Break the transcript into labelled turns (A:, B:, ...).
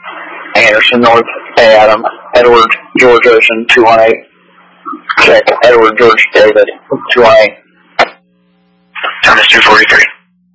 A: Anderson, North Adam, Edward, George Ocean, 218. Check, Edward, George, David, 218.
B: Thomas 243.